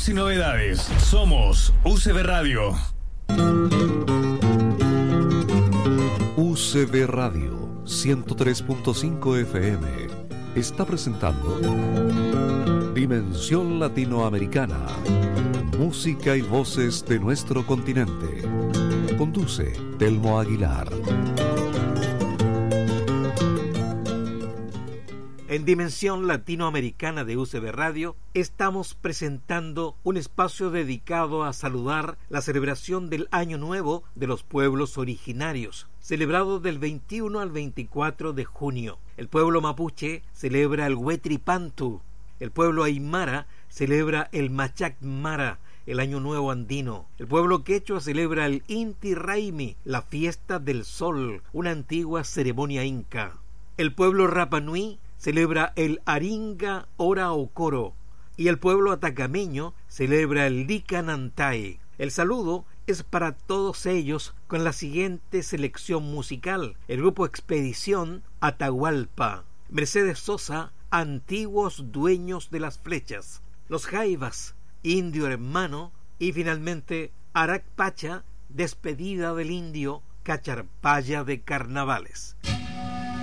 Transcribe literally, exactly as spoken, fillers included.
y novedades. Somos U C B Radio. U C B Radio ciento tres punto cinco F M está presentando Dimensión Latinoamericana. Música y voces de nuestro continente. Conduce Telmo Aguilar. En Dimensión Latinoamericana de U C B Radio estamos presentando un espacio dedicado a saludar la celebración del Año Nuevo de los pueblos originarios, celebrado del veintiuno al veinticuatro de junio. El pueblo mapuche celebra el Huetripantu, el pueblo aymara celebra el Machac Mara, el Año Nuevo andino. El pueblo quechua celebra el Inti Raymi, la fiesta del sol, una antigua ceremonia inca. El pueblo Rapa Nui celebra el Aringa Ora Okoro y el pueblo atacameño celebra el Licanantay. El saludo es para todos ellos con la siguiente selección musical: el grupo Expedición Atahualpa, Mercedes Sosa, Antiguos Dueños de las Flechas, Los Jaivas, Indio Hermano y finalmente Arac Pacha, Despedida del Indio, Cacharpaya de Carnavales.